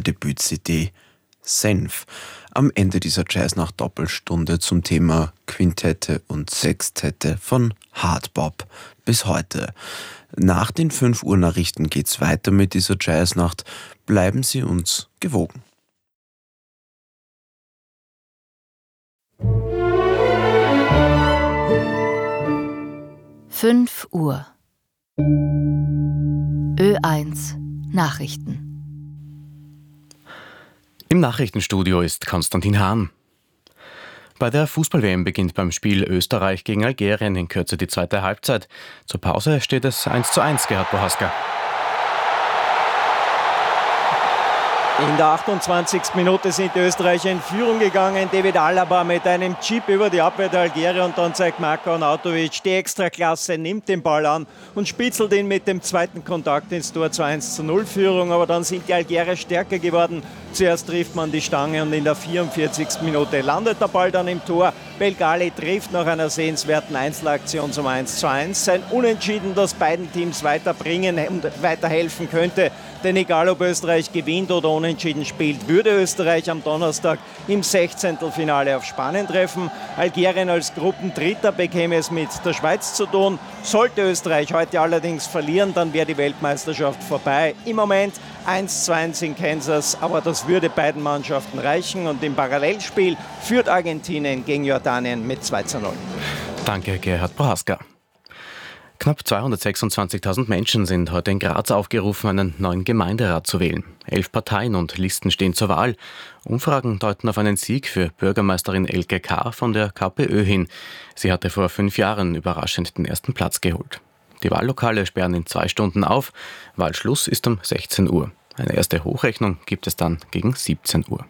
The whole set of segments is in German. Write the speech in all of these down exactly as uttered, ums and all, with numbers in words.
Debüt-C D Senf. Am Ende dieser Jazznacht-Doppelstunde zum Thema Quintette und Sextette von Hardbop bis heute. Nach den fünf Uhr Nachrichten geht's weiter mit dieser Jazznacht. Bleiben Sie uns gewogen. fünf Uhr. Ö eins Nachrichten. Im Nachrichtenstudio ist Konstantin Hahn. Bei der Fußball-W M beginnt beim Spiel Österreich gegen Algerien in Kürze die zweite Halbzeit. Zur Pause steht es eins zu eins, Gerhard Prohaska. In der achtundzwanzigsten Minute sind die Österreicher in Führung gegangen. David Alaba mit einem Chip über die Abwehr der Algerier und dann zeigt Marko Arnautovic die Extraklasse, nimmt den Ball an und spitzelt ihn mit dem zweiten Kontakt ins Tor zur eins zu null Führung. Aber dann sind die Algerier stärker geworden. Zuerst trifft man die Stange und in der vierundvierzigsten Minute landet der Ball dann im Tor. Belgali trifft nach einer sehenswerten Einzelaktion zum eins zu eins. Sein Unentschieden, das beiden Teams weiterbringen und weiterhelfen könnte. Denn egal ob Österreich gewinnt oder unentschieden spielt, würde Österreich am Donnerstag im Sechzehntelfinale auf Spanien treffen. Algerien als Gruppendritter bekäme es mit der Schweiz zu tun. Sollte Österreich heute allerdings verlieren, dann wäre die Weltmeisterschaft vorbei. Im Moment eins zu eins in Kansas, aber das würde beiden Mannschaften reichen. Und im Parallelspiel führt Argentinien gegen Jordanien mit zwei zu null. Danke, Gerhard Prohaska. Knapp zweihundertsechsundzwanzigtausend Menschen sind heute in Graz aufgerufen, einen neuen Gemeinderat zu wählen. Elf Parteien und Listen stehen zur Wahl. Umfragen deuten auf einen Sieg für Bürgermeisterin Elke K. von der KPÖ hin. Sie hatte vor fünf Jahren überraschend den ersten Platz geholt. Die Wahllokale sperren in zwei Stunden auf. Wahlschluss ist um sechzehn Uhr. Eine erste Hochrechnung gibt es dann gegen siebzehn Uhr.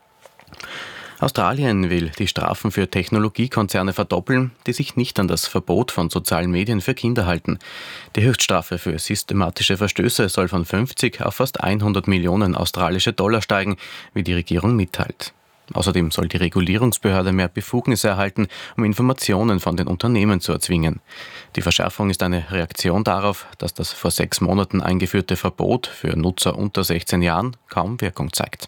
Australien will die Strafen für Technologiekonzerne verdoppeln, die sich nicht an das Verbot von sozialen Medien für Kinder halten. Die Höchststrafe für systematische Verstöße soll von fünfzig auf fast hundert Millionen australische Dollar steigen, wie die Regierung mitteilt. Außerdem soll die Regulierungsbehörde mehr Befugnisse erhalten, um Informationen von den Unternehmen zu erzwingen. Die Verschärfung ist eine Reaktion darauf, dass das vor sechs Monaten eingeführte Verbot für Nutzer unter sechzehn Jahren kaum Wirkung zeigt.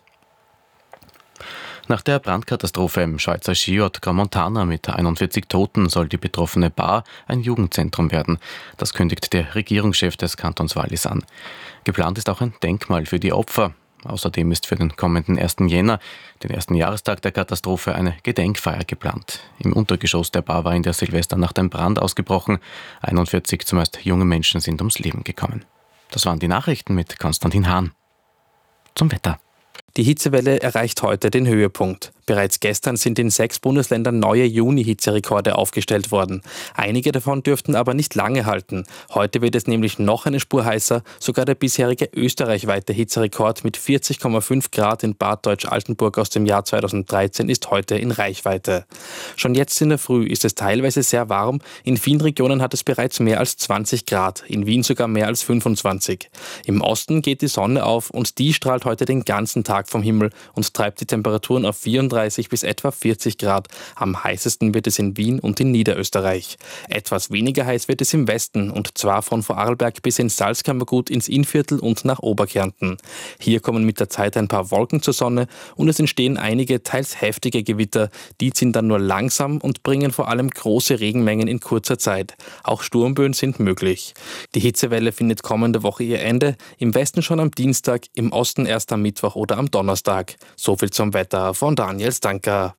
Nach der Brandkatastrophe im Schweizer Skiort Crans-Montana mit einundvierzig Toten soll die betroffene Bar ein Jugendzentrum werden. Das kündigt der Regierungschef des Kantons Wallis an. Geplant ist auch ein Denkmal für die Opfer. Außerdem ist für den kommenden ersten Jänner, den ersten Jahrestag der Katastrophe, eine Gedenkfeier geplant. Im Untergeschoss der Bar war in der Silvesternacht ein Brand ausgebrochen. einundvierzig zumeist junge Menschen sind ums Leben gekommen. Das waren die Nachrichten mit Konstantin Hahn. Zum Wetter. Die Hitzewelle erreicht heute den Höhepunkt. Bereits gestern sind in sechs Bundesländern neue Juni-Hitzerekorde aufgestellt worden. Einige davon dürften aber nicht lange halten. Heute wird es nämlich noch eine Spur heißer. Sogar der bisherige österreichweite Hitzerekord mit vierzig Komma fünf Grad in Bad Deutsch-Altenburg aus dem Jahr zweitausenddreizehn ist heute in Reichweite. Schon jetzt in der Früh ist es teilweise sehr warm. In vielen Regionen hat es bereits mehr als zwanzig Grad, in Wien sogar mehr als fünfundzwanzig. Im Osten geht die Sonne auf und die strahlt heute den ganzen Tag vom Himmel und treibt die Temperaturen auf vierunddreißig bis etwa vierzig Grad. Am heißesten wird es in Wien und in Niederösterreich. Etwas weniger heiß wird es im Westen, und zwar von Vorarlberg bis ins Salzkammergut, ins Innviertel und nach Oberkärnten. Hier kommen mit der Zeit ein paar Wolken zur Sonne und es entstehen einige teils heftige Gewitter. Die ziehen dann nur langsam und bringen vor allem große Regenmengen in kurzer Zeit. Auch Sturmböen sind möglich. Die Hitzewelle findet kommende Woche ihr Ende. Im Westen schon am Dienstag, im Osten erst am Mittwoch oder am Donnerstag. So viel zum Wetter von Daniel Stanker.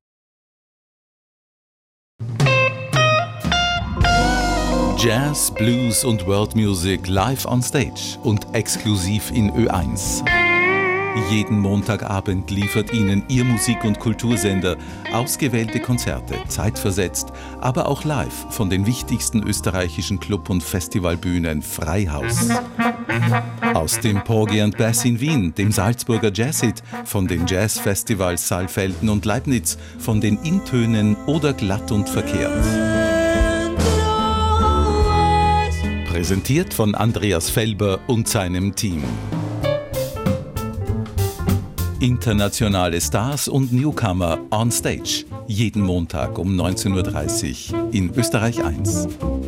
Jazz, Blues und World Music live on stage und exklusiv in Ö eins. Jeden Montagabend liefert Ihnen Ihr Musik- und Kultursender ausgewählte Konzerte, zeitversetzt, aber auch live von den wichtigsten österreichischen Club- und Festivalbühnen Freihaus. Aus dem Porgy and Bass in Wien, dem Salzburger Jazzhit, von den Jazzfestivals Saalfelden und Leibniz, von den Intönen oder Glatt und Verkehrt. Präsentiert von Andreas Felber und seinem Team. Internationale Stars und Newcomer on Stage. Jeden Montag um neunzehn Uhr dreißig in Österreich eins.